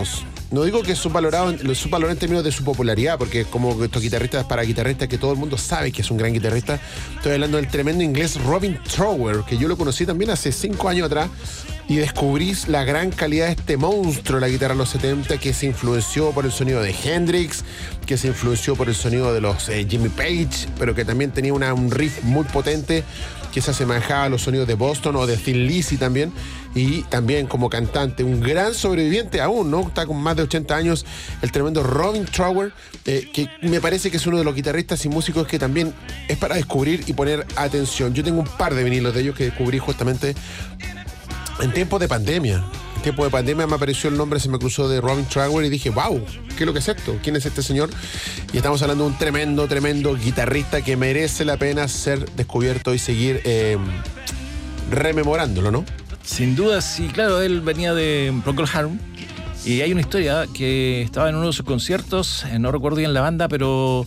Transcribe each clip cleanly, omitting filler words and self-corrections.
subvalorados. No digo que subvalorado en términos de su popularidad, porque como estos guitarristas para guitarristas que todo el mundo sabe que es un gran guitarrista. Estoy hablando del tremendo inglés Robin Trower, que yo lo conocí también hace 5 años atrás y descubrí la gran calidad de este monstruo de la guitarra de los 70, que se influenció por el sonido de Hendrix, que se influenció por el sonido de los Jimmy Page, pero que también tenía un riff muy potente que se asemejaba a los sonidos de Boston o de Thin Lizzy también, y también como cantante, un gran sobreviviente aún, ¿no? Está con más de 80 años, el tremendo Robin Trower, que me parece que es uno de los guitarristas y músicos que también es para descubrir y poner atención. Yo tengo un par de vinilos de ellos que descubrí justamente en tiempos de pandemia. En tiempos de pandemia me apareció el nombre, se me cruzó, de Robin Trower y dije, wow, ¿qué es lo que es esto? ¿Quién es este señor? Y estamos hablando de un tremendo guitarrista que merece la pena ser descubierto y seguir rememorándolo, ¿no? Sin duda, sí, claro, él venía de Procol Harum y hay una historia que estaba en uno de sus conciertos, no recuerdo bien la banda, pero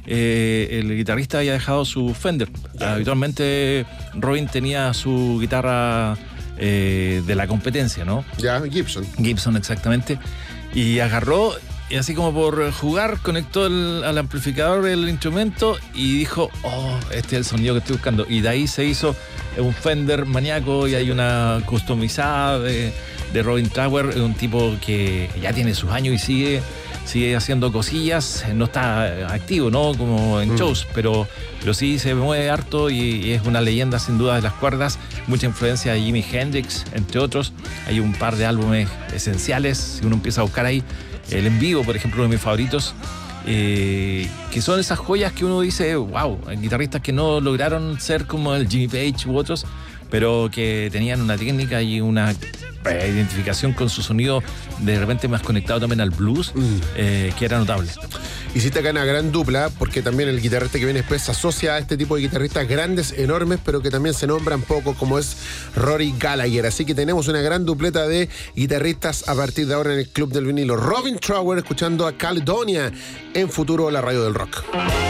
el guitarrista había dejado su Fender. Habitualmente Robin tenía su guitarra de la competencia, ¿no? Ya, Gibson, exactamente. Y agarró, y así como por jugar, conectó al amplificador el instrumento y dijo, oh, este es el sonido que estoy buscando. Y de ahí se hizo un Fender maníaco y hay una customizada de Robin Trower, un tipo que ya tiene sus años y sigue haciendo cosillas, no está activo, ¿no? Como en shows, pero sí se mueve harto y es una leyenda sin duda de las cuerdas, mucha influencia de Jimi Hendrix, entre otros. Hay un par de álbumes esenciales, si uno empieza a buscar ahí, el En Vivo, por ejemplo, uno de mis favoritos, que son esas joyas que uno dice, wow, guitarristas que no lograron ser como el Jimmy Page u otros, pero que tenían una técnica y una identificación con su sonido de repente más conectado también al blues, que era notable. Hiciste acá una gran dupla, porque también el guitarrista que viene después se asocia a este tipo de guitarristas grandes, enormes, pero que también se nombran poco, como es Rory Gallagher. Así que tenemos una gran dupleta de guitarristas a partir de ahora en el Club del Vinilo. Robin Trower escuchando a Caledonia en Futuro, la radio del rock.